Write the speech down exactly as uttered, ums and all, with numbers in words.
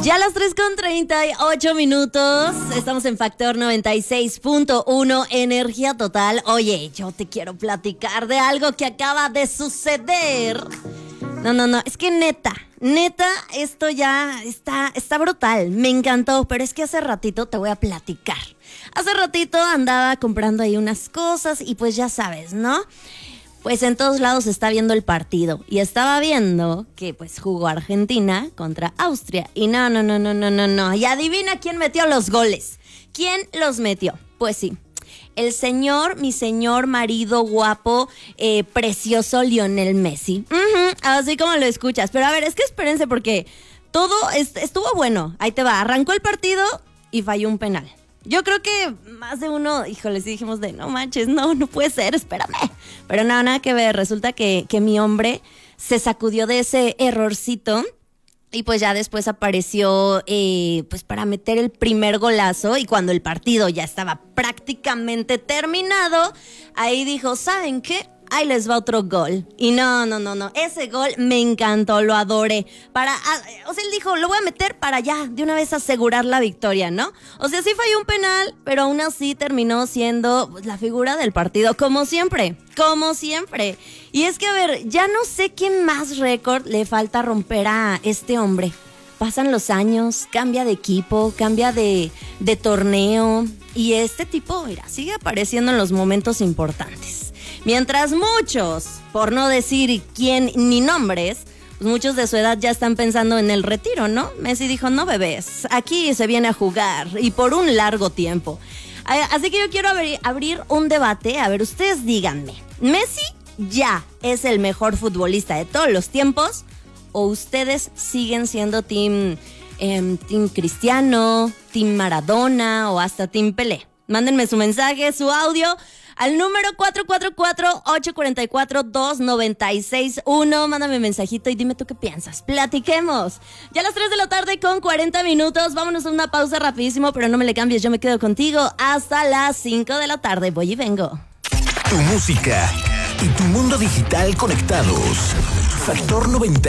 Ya a las tres con treinta y ocho minutos, estamos en Factor noventa y seis punto uno, Energía Total. Oye, yo te quiero platicar de algo que acaba de suceder. No, no, no, es que neta, neta, esto ya está, está brutal, me encantó, pero es que hace ratito te voy a platicar. Hace ratito andaba comprando ahí unas cosas y pues ya sabes, ¿no? Pues en todos lados se está viendo el partido y estaba viendo que pues jugó Argentina contra Austria y no, no, no, no, no, no, no. Y adivina quién metió los goles. ¿Quién los metió? Pues sí, el señor, mi señor marido guapo, eh, precioso Lionel Messi. Uh-huh, así como lo escuchas. Pero a ver, es que espérense porque todo est- estuvo bueno. Ahí te va, arrancó el partido y falló un penal. Yo creo que más de uno, híjoles, dijimos de no manches, no, no puede ser, espérame. Pero no, nada que ver, resulta que, que mi hombre se sacudió de ese errorcito y pues ya después apareció eh, pues para meter el primer golazo y cuando el partido ya estaba prácticamente terminado, ahí dijo, ¿saben qué? Ahí les va otro gol. Y no, no, no, no. Ese gol me encantó, lo adoré. Para, o sea, él dijo, lo voy a meter para ya, de una vez asegurar la victoria, ¿no? O sea, sí falló un penal, pero aún así terminó siendo pues, la figura del partido, como siempre, como siempre. Y es que, a ver, ya no sé qué más récord le falta romper a este hombre. Pasan los años, cambia de equipo, cambia de, de torneo. Y este tipo, mira, sigue apareciendo en los momentos importantes. Mientras muchos, por no decir quién ni nombres, pues muchos de su edad ya están pensando en el retiro, ¿no? Messi dijo, no bebés, aquí se viene a jugar y por un largo tiempo. Así que yo quiero abrir, abrir un debate, a ver, ustedes díganme, ¿Messi ya es el mejor futbolista de todos los tiempos? ¿O ustedes siguen siendo team, eh, team Cristiano, team Maradona o hasta team Pelé? Mándenme su mensaje, su audio al número cuatro cuatro cuatro, ocho cuatro cuatro, dos nueve seis uno. Mándame un mensajito y dime tú qué piensas. Platiquemos. Ya a las tres de la tarde con cuarenta minutos. Vámonos a una pausa rapidísimo, pero no me le cambies. Yo me quedo contigo hasta las cinco de la tarde. Voy y vengo. Tu música y tu mundo digital conectados. Factor noventa